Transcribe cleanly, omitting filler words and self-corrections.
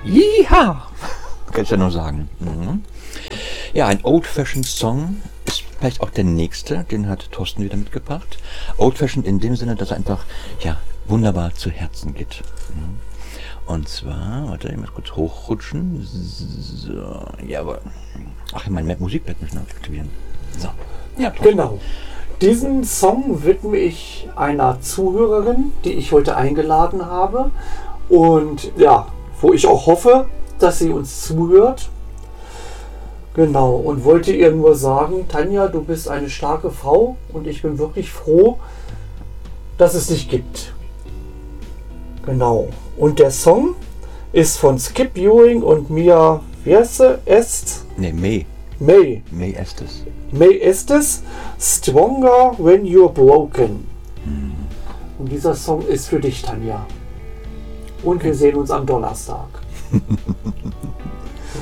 Jiha! Kann ich ja nur sagen. Mhm. Ja, ein Old-Fashioned Song ist vielleicht auch der nächste, den hat Thorsten wieder mitgebracht. Old-Fashioned in dem Sinne, dass er einfach, ja, wunderbar zu Herzen geht. Mhm. Und zwar, warte, ich muss kurz hochrutschen. So, jawohl. Ach, mein Musikbett müssen wir aktivieren. So. Ja, genau. Diesen Song widme ich einer Zuhörerin, die ich heute eingeladen habe. Und ja, wo ich auch hoffe, dass sie uns zuhört. Genau, und wollte ihr nur sagen, Tanja, du bist eine starke Frau und ich bin wirklich froh, dass es dich gibt. Genau, und der Song ist von Skip Ewing und Mia, wie heißt sie? May. May. May Estes. May Estes, Stronger When You're Broken. Und dieser Song ist für dich, Tanja. Und wir sehen uns am Donnerstag.